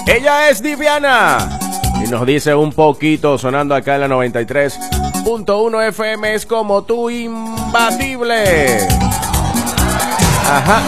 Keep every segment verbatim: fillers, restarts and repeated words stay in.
Ella es Diviana y nos dice un poquito sonando acá en la noventa y tres punto uno F M. Es como tú, imbatible. Ajá.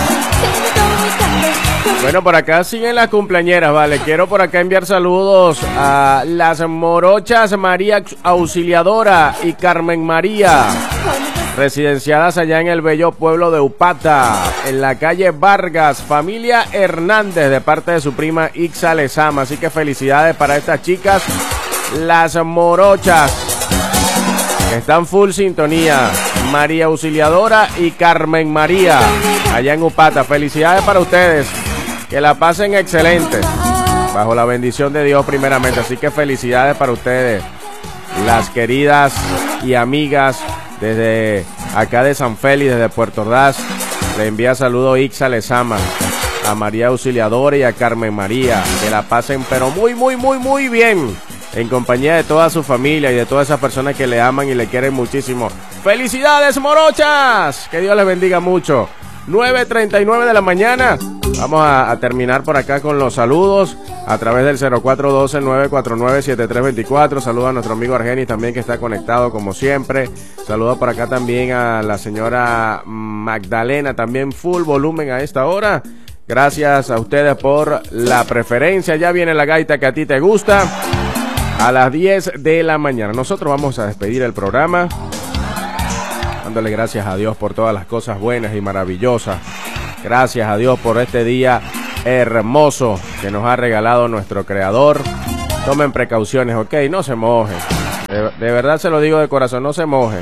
Bueno, por acá siguen las cumpleañeras, vale. Quiero por acá enviar saludos a las morochas María Auxiliadora y Carmen María, residenciadas allá en el bello pueblo de Upata, en la calle Vargas. Familia Hernández, de parte de su prima Ixa Lezama. Así que felicidades para estas chicas, las morochas, que están full sintonía. María Auxiliadora y Carmen María, allá en Upata. Felicidades para ustedes, que la pasen excelente, bajo la bendición de Dios primeramente. Así que felicidades para ustedes, las queridas y amigas desde acá de San Félix, desde Puerto Ordaz. Le envía saludos Ixa Lezama, a María Auxiliadora y a Carmen María. Que la pasen pero muy, muy, muy, muy bien, en compañía de toda su familia y de todas esas personas que le aman y le quieren muchísimo. ¡Felicidades, morochas! Que Dios les bendiga mucho. nueve treinta y nueve de la mañana. Vamos a, a terminar por acá con los saludos a través del cero cuatro uno dos, nueve cuatro nueve, siete tres dos cuatro. Saludos a nuestro amigo Argenis también, que está conectado como siempre. Saludos por acá también a la señora Magdalena, también full volumen a esta hora. Gracias a ustedes por la preferencia. Ya viene la gaita que a ti te gusta, a las diez de la mañana. Nosotros vamos a despedir el programa dándole gracias a Dios por todas las cosas buenas y maravillosas. Gracias a Dios por este día hermoso que nos ha regalado nuestro Creador. Tomen precauciones, ok, no se mojen. De, de verdad se lo digo de corazón, no se mojen.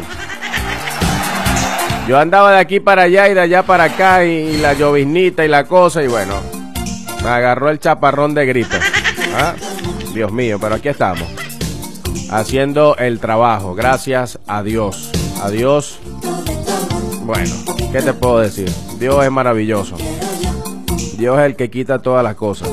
Yo andaba de aquí para allá y de allá para acá, y, y la lloviznita y la cosa, y bueno, me agarró el chaparrón de gripe. ¿Ah? Dios mío, pero aquí estamos, haciendo el trabajo, gracias a Dios. A Dios, bueno, ¿qué te puedo decir? Dios es maravilloso. Dios es el que quita todas las cosas.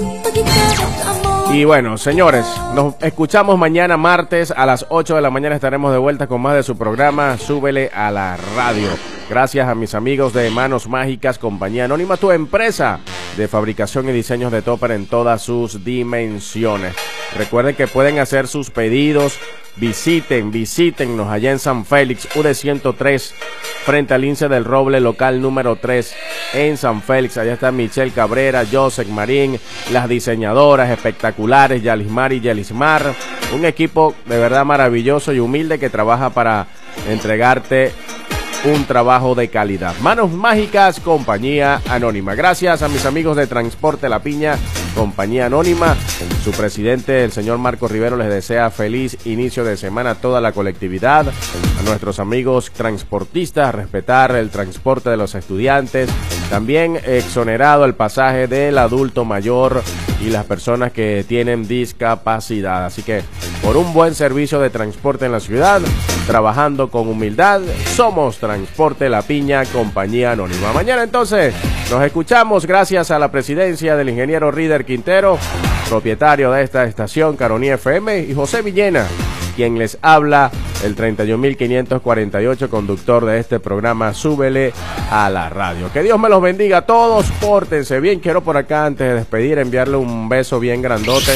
Y bueno, señores, nos escuchamos mañana martes a las ocho de la mañana. Estaremos de vuelta con más de su programa Súbele a la Radio. Gracias a mis amigos de Manos Mágicas, compañía anónima, tu empresa de fabricación y diseños de topper en todas sus dimensiones. Recuerden que pueden hacer sus pedidos. Visiten, visítennos allá en San Félix, U D ciento tres, frente al Lince del Roble, local número tres, en San Félix. Allá está Michelle Cabrera, Joseph Marín, las diseñadoras espectaculares, Yalismar y Yalismar. Un equipo de verdad maravilloso y humilde que trabaja para entregarte un trabajo de calidad. Manos Mágicas, compañía anónima. Gracias a mis amigos de Transporte La Piña, compañía anónima. Su presidente, el señor Marco Rivero, les desea feliz inicio de semana a toda la colectividad. A nuestros amigos transportistas, respetar el transporte de los estudiantes. También exonerado el pasaje del adulto mayor y las personas que tienen discapacidad. Así que por un buen servicio de transporte en la ciudad, trabajando con humildad, somos Transporte La Piña, compañía anónima. Mañana entonces nos escuchamos, gracias a la presidencia del ingeniero Rider Quintero, propietario de esta estación Caroní F M, y José Villena, quien les habla, el treinta y un mil quinientos cuarenta y ocho, conductor de este programa Súbele a la Radio. Que Dios me los bendiga a todos, pórtense bien. Quiero por acá, antes de despedir, enviarle un beso bien grandote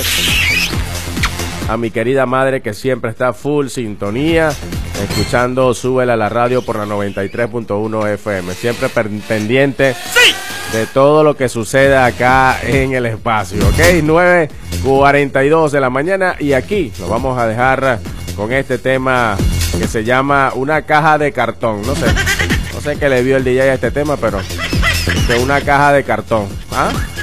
a mi querida madre, que siempre está full sintonía, escuchando Súbele a la Radio por la noventa y tres punto uno F M, siempre pendiente ¡sí! de todo lo que sucede acá en el espacio, ok. Nueve cuarenta y dos de la mañana, y aquí lo vamos a dejar con este tema que se llama Una Caja de Cartón. No sé, no sé qué le vio el D J a este tema, pero de una caja de cartón, ¿ah?